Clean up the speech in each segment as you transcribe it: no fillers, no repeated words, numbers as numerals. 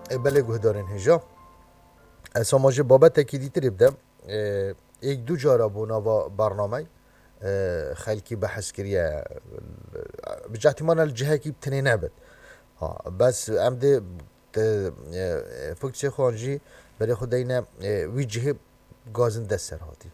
بله گهدارین هجا ساماجه بابت تکی تری بدم یک دو جارا بونا و برنامه خلکی بحث کریه بجاتی مانا الجهه کی بتنی نبد ها بس ام ده فکر چه خانجی برای خود اینا وی جهه گازن دست سر هاتی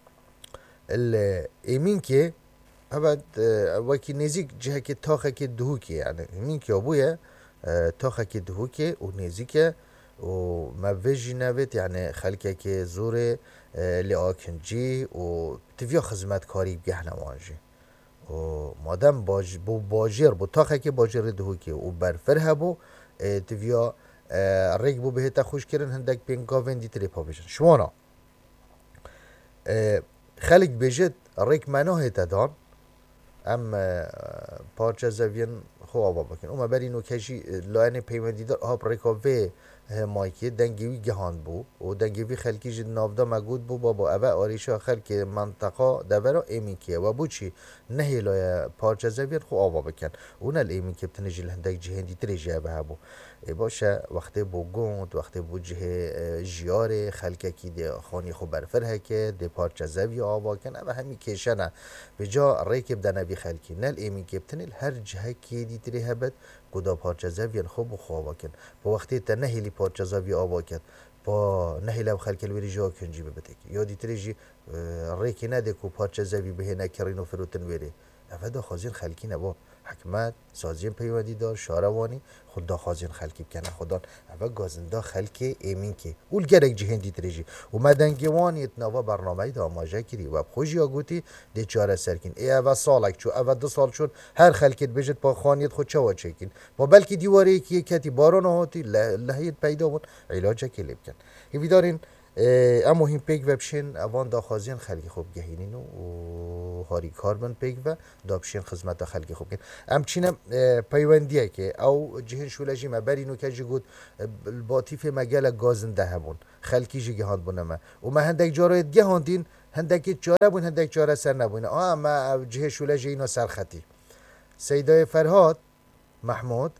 ایمین که ابد وکی نزیک جهه که تاخه که دهو که یعنی ایمین که ابویه تاخه که دهو که و نزیکه و موجی نوید یعنی خلکه که زوره لآکنجی و تفیا خدمت کاری بگه نوانجی و مادم بو باجر بو تاخه که باجر دهو که و برفر هبو تفیا ریگ بو بهتا خوش کرن هندک پینگاوین دی تری پا بشن شوانا خلق بجد ریگ منو هتا دان ام پارچه زوین خو آبا بکن اما بری نو کشی لاین پیوندی دار آب ریکاوه مایکی دنگیوی گهان بو و دنگیوی خلکی جد نافدا مگود بو بابا اوه آریشا خلک منطقه دورا ایمین که و بو چی نهی لای پارچه زوین خو آبا بکن اون الایمین که بتنجی لهندک جهندی تری جابه بو باشه وقتی بو گوند وقتی بو جه جیاره خلکه کی دی خانی خو برفره که دی پارچه زوی آبا کن اوه همی کشنه بجا ریکب دنوی خلکی نل ایمین که بتنیل هر جهه که دی تری هبد کدا پارچه زوین خوب و خوابا کن با وقتی تا نهیلی پارچه زوی آبا کن با نهیل او خلک الویری جا کنجی ببتک یا دی تری جی ریکی نده کو پارچه زوی به نکرین و فروتن ویری افدا خازین خلکی نبا حکمت سازین پیوندی دار شاروانی خدا خازین خلکی بکنه خدا اول گازنده خلکی ایمین که اول گرک جهندی تریجی و مدنگوانی اتناوا برنامه دا آماجه کری و خوشی آگوتی دی چاره سرکین ای اول سالک چو اول 2 سال چون هر خلکت بجد با خانیت خود چوا چکین با بلکی دیواره یکی کتی باران هاتی لحیت پیدا بود علاج کلی بکن هیوی دارین اما هیم پیک و بشین اوان دا خازین خلقی خوب گهینین و هاری کاربن پیک و دا بشین خدمت دا خلقی خوب گهین ام چینم پیوندیه که او جهن شولجی ما برینو که جی گود الباطیف مگل گازن ده هبون خلقی جی گهاند بونمه و ما هندک جارایت گهاندین هندک جاره بون هندک جاره سر نبونه اما جهن شولجی اینو سر خطی سیدای فرهاد محمود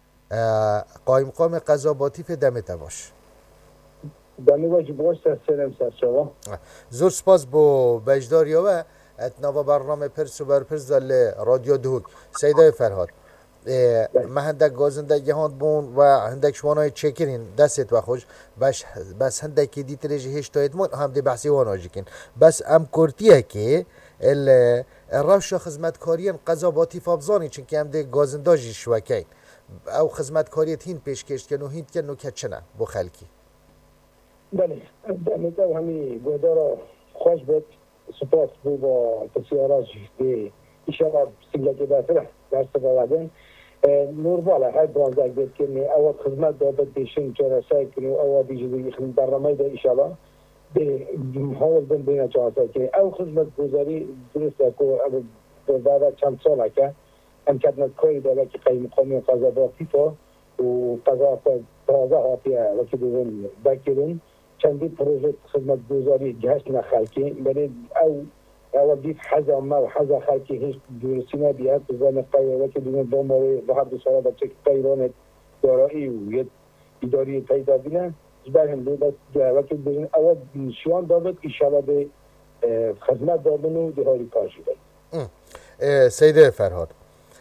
قایم قام قضاباطیف دمت باش دمی واجی باش سرم سر شما زور سپاس بو بجداریا و اتناوا برنامه پرس و برپرس دل رادیو دوک سیدای فرهاد ما هندک گازنده گهاند بون و هندک شوانای چکرین دستت و خوش بس هندک دیت رجی هشتایت مون هم دی بحثی وانا جکن بس ام کرتیه که روش خدمتکارین قضاباتی فابزانی چون که هم دی گازنده جی شوکین او خدمتکاریت هین پیش کشت کنو هین کنو کچنه بو خلکی بله دمی تو همی گودارا خوش بید سپاس بو با تسیاراج دی ایشالا سیگلتی باتره درست بودن نورماله هر برانزک بید کنی اول خدمت دابد بیشین چرا سای کنی اول دیجی خدمت برنامه دا ایشالا به حال بین بین چهارتا کنی او خدمت گذاری درسته که بعد چند ساله که هم کدنت کاری داره که قیم قومی قضاباتی تا و قضا تازه آتیه وکی دوزن بکرون چندی پروژه خدمت گذاری جهش نخلکی بلی او دیف حزا ما و حزا خلکی هیچ درستی نبیاد بزن قیه وکی دوزن دوماره و هر 2 ساله بچه قیران دارایی و یه اداری پیدا بینن زبر هم دو وکی دوزن او شوان دابد ایشالا به خدمت دابن و دهاری کارشی بید سیده فرهاد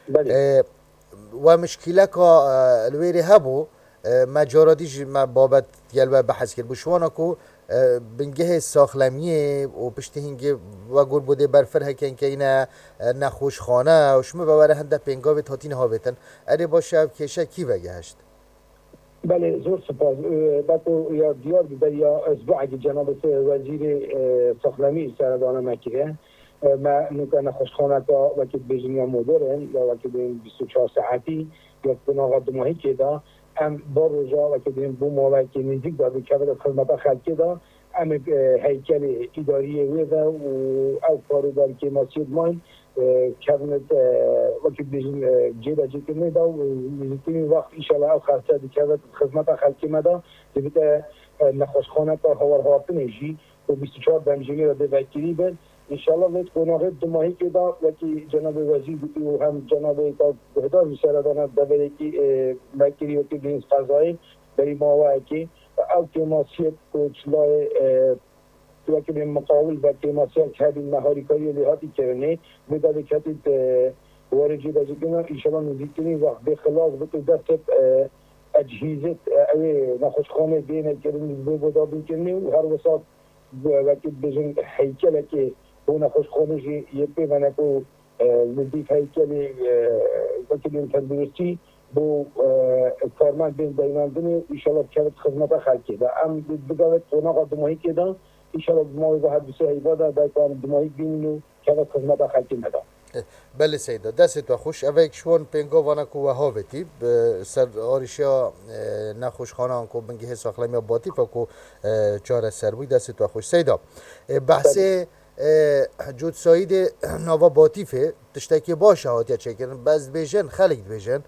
و مشکله که الویری هبو مجاراتیش ما بابت گلبه بحث کرد بشوانا کو بنگه ساخلمیه و پشت هنگه و گل بوده برفر هکن که اینه نخوش خانه و شما ببره هنده پنگاوی تاتین ها بیتن اره باشه کشه کی بگه هشت بله زور سپاس باتو یا دیار بیدر یا اسبوع اگه جناب وزیر ساخلمی سردانه مکیه ما نوکا نخوشخانه تا وکی بیجنیا مدرن یا وکی بین 24 ساعتی یا کناغا دماهی که دا هم با روژا وکی بین بو مالا که نزدیک داده که بده خدمت خلکی دا هم هیکل اداری ویده و او کاروداری که مسید ماین کابینت وکی بیجن جیدا جیکر نیدا و نزدیکی وقت ایشالا او خرسه دی که بده خدمت خلکی مدا دیبته نخوشخانه تا هوار هاتنشی و 24 بمجینی را ده وکیلی بد انشالله وقت کناغه دماهی که دا وکی جناب وزیر بودی و هم جناب تا بهدار سردانه دوره که وکیلی و که دینس قضایی بری ماوه که او تیماسیت کوچلای تو که مقاول و تیماسیت کردی مهاری کاری لحاظی کرنه بداده کتید وارجی بجی کنه ایشالا نزدیکنی وقت بخلاص بتو دست اجهزه اوه نخوشخانه بینه کرنی بودا بکنه و هر وسط وقتی بجن هیکله که او نخوشخانه جی یه پیمانه که نزدیک هیکلی وقتی بین تندرستی بو کارمند بین دایماندنی ایشالا کرد خدمت خلقی ده ام بگاوت قناقا دماهی که ده ایشالا دماغی به هر بسیار ایواده دایتان دماهی بینو کرد خدمت خلقی نده بله سیدا دست تو خوش اوک شون پنگا وانا کو وهابتی سر آریشیا نخوش خانه کو بنگی حس اخلامی باتی فکو چهار سربوی دست تو خوش سیدا بحث جود ساید نوا باطیفه تشتکی باشه هاتیا چکرن باز بیژن خلق بیژن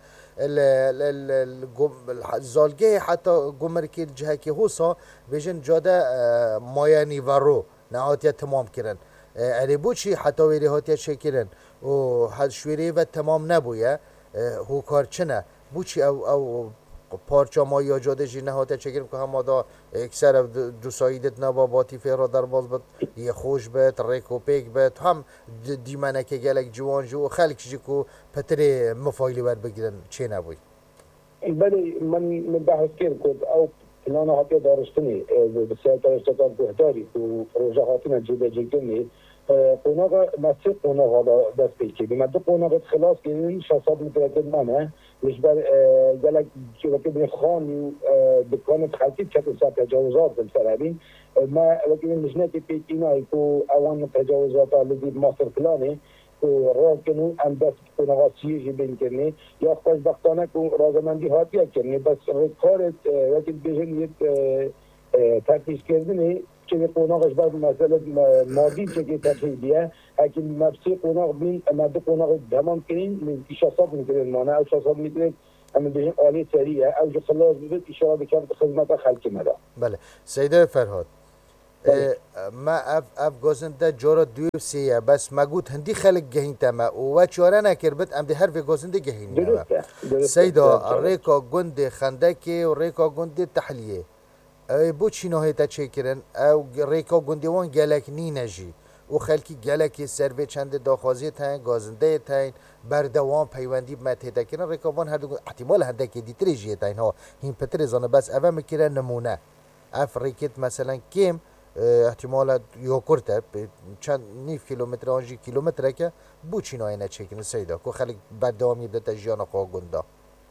الزالگه حتی گمرکی جهه که حوصا بیژن جاده مایانی ورو نهاتیا تمام کرن اری بوچی حتی ویری هاتیا چکرن و حد شویری و تمام نبویه هو کار چنه بوچی او پارچا ما یا جاده جی نهاته چگرم که هم دا اکثر دو سایدت نبا باتی فیرا در باز بد یه خوش بد ریکو پیک بد هم دیمنه که گلک جوان جو خلق جی کو پتر مفایلی بر بگیرن چه نبوی بله من بحث کرد کد او پلان هاتی دارستنی بسیار اشتغال بهداری و پروژه هاتینا جیده جگنی قناغ مسیح قناغ دست پیچی بیم دو قناغ خلاص که 600 متر منه مش بر جلک که بین خانی دکان خالتی که تجاوزات بالفعلین ما وقتی مجنه پیچینا کو اوان تجاوزات الذي ماستر پلانه کو راکنو ام دست قناغ سیجی بین کنی یا خوشبختانه کو رازمندی هاتیه کنی بس کار وقتی بیشتر یک ترتیب کردنی که قناقش بعد مسئله مادی که ترتیبیه اگه مبسی قناق بین ماده قناق تمام کنین 600 متر مانه او 600 متر اما بجن عالی سریعه او جو خلاص بید اشاره بکرد خدمت خلق مده بله سیده فرهاد ما اف گازنده جارا دو سیه بس مگود هندی خلق گهین تما و چاره نکر بد ام ده هر و گازنده گهین درسته سیدا ریکا گنده خندکی و ریکا گنده تحلیه بو چی نهایی تا چه کرن او ریکا گندوان گلک نی نجی و خلکی گلکی سروی چند داخوازی تاین گازنده تاین بردوان پیوندی مته کرن ریکا وان هر دو احتمال هنده که دیتری جیه تاین ها هین پتر زانه بس اوه میکرن نمونه اف ریکت مثلا کم احتمال یا کرده چند نیف کیلومتر آنجی کیلومتره که بو چی نهایی نچه کرن سیدا که خلک بردوان یبده تا جیان قا گنده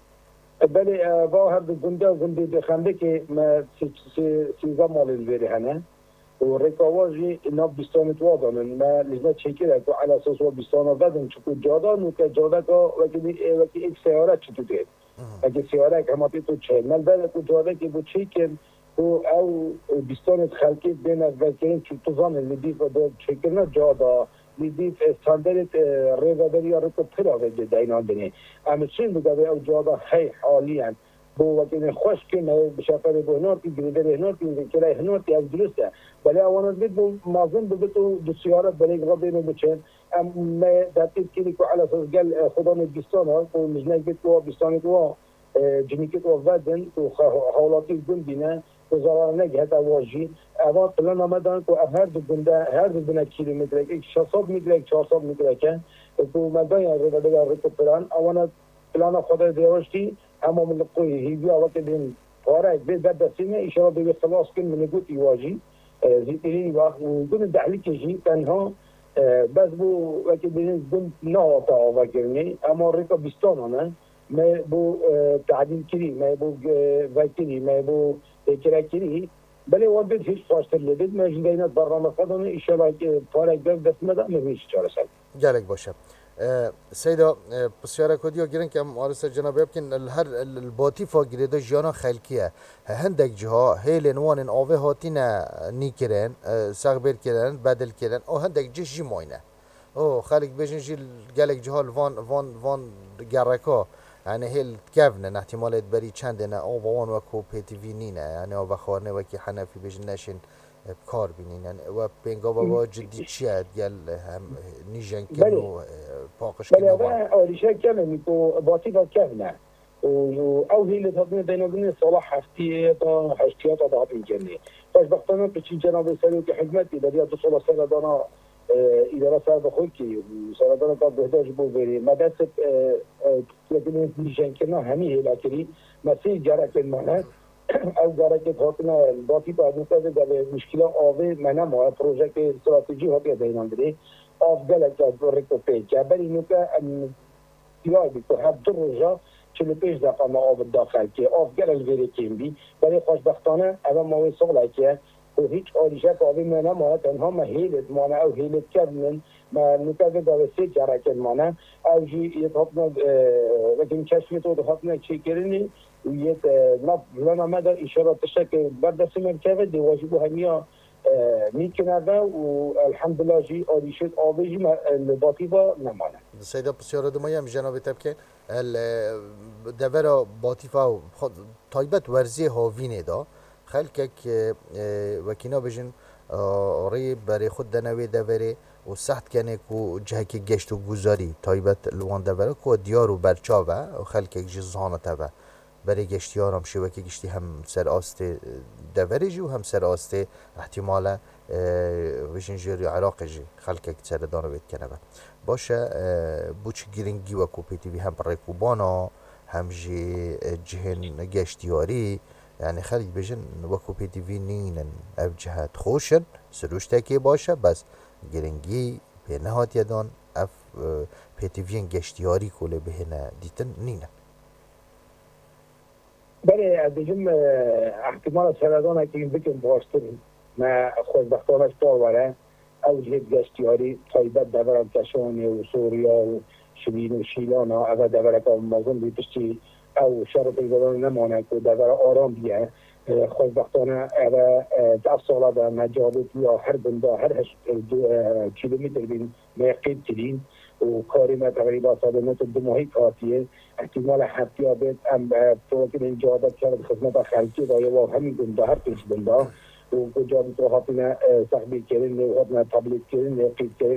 بله با هر دو گنده بخنده که ما سیزا مال الویری هنه و رکاواجی اینا بیستانت وادانن ما لزنا چکره که علی اساس و بیستانا بدن چکو جادان و که جاده که وکی ایک سیاره چطور دید وکی سیاره که همه تو چه مل بده که جاده که بو چکن او بیستانت خلقی بین از وکرین چطور زانه لدیف و چکرنا جاده لیدیف استاندرد ریوادری یا رکو پراوه ده اینان دنی اما چین بگه او جاده خیلی حالیان بو وقتی خوش کنه بشفر بهنارتی گریده بهنارتی کلای هنارتی از درسته ولی اوانات بید بو مازن بگه تو دو سیاره بلیگ را بینو بچن اما داتید کنی که علا اساس گل خدا نگیستان ها که مجنه بید که بیستانی که جنیکی که ودن که حالاتی گن بینه وزارة نجحت أواجي أوان بلان آمدن که هر دو بنا کیلومتر یک 600 متر یک 400 متر که تو مدن یا رو دیگر رو پلان آوان پلان خدا دیوشتی اما من قوی هیچی آوات بین پاره به دستینه اشاره به خلاص کن من گویی واجی زیتری وقت دون دهلی کشی تنها بس بو وقتی بین دون نه تا آوگرنی اما ریکا بیستانه ما بو تعدیل کری ما بو وکیلی ما بو کراکری بله وان بید هیچ فاصله لبید ما جداینا برنامه خودمون ایشالا که پارک دست مده نمیشه چاره سال جالک باشه سیدا بسیار کدیو گیرن که مارس جناب یبکن هر الباتی فاگریده جانا خلقیه هندک جها هیلن وانن آوه هاتینا نیکرن سغبر کرن بدل کرن او هندک جه جی ماینه او خلق بیشن جی گلک جها وان گرکا يعني هي الكافنة احتمالات بري چندنا او وان وكو بي تي في نينا يعني او بخارنه وكي حنفي بجنشن بكار بینین یعنی و بینگا بابا جدی چیه گل هم نیجن کنو پاکش کنو بله آریشه کمه میکو باتی با کمه او هیله هاتنه دینادن صلاح هفتی تا هشتیات تا هاتین کنی خوشبختانه به چی جناب سریع که حکمتی در یا دو سال سر دانا اداره سر بخوی که سر دانا تا بهداشت بو بری مدرس لكن نيشان كنا همي هلا كري مسي جارك المعنى او جارك هاتنا باقي بعد مثلا ده مشكله اوه معنى ما بروجكت استراتيجي هات ديناندري افضل كوريكوبي جابر انه يا بيكو حد درجه چلو پیش دفعه ما آب داخل که افضل الویری کیم بی ولی خوشبختانه اما ما وصل که و هیچ آریشه که آبی منه ما تنها ما هیلت مانه او هیلت کردن ما نکرده داوسته جرکت مانه او جی یه تاپنا وکیم کشفیت و دهاتنا چی کرنی و یه لنا مدى اشارات شکل بردست مرکبه دیواجی بو همیا میکنه و الحمدلله جی آریشت آبی جی باطی با نمانه سيدة بسيارة دمية من جناب تبكي الدورة باطفة طيبت ورزي هاوينه دا خلقك وكينا بجن ريب بري خود دنوي دوره و سخت کنه کو جهکی گشت و گذاری طيبت الوان دوره کو دیارو برچاوه و خلقك جزانه تبه برای گشتیارم شوکه گشتی هم سر آست دوره جی و هم سر آست احتمال ویژن جوری عراق جی خلقك سر دانو بید کنه باشه بوچ گرینگی و کوپیتی هم برای کوبانا هم جی جهن گشتیاری يعني خلي بيجن وكو بي تي في نينن او جهات خوشن سروش تاكي باشه بس گرنگی به نهات یدان اف بي تي فين گشتیاری کوله بهنه دیتن نینن بله بيجم احتمال سردانه که این بکن باشترین ما خوشبختانش باوره او جهت گشتیاری طایبت دورم کشانی و سوریا و شبین و شیلانا او دورک مازن بیتشتی او شرط ایدادان نمانه که دور آرام بیه خوشبختانه او دف ساله به مجابت یا هر بنده هر 8 کیلومتر بین میقید ترین و کاری ما تقریبا صادمات 2 ماهی کافیه احتمال هفتی ها بید هم توقع این جادت کرد خدمت خلقی دایه و همین بنده هر پیش بنده و جادت رو حاطینه سخبی کرن و حاطینه تبلیت کرن و قید کرن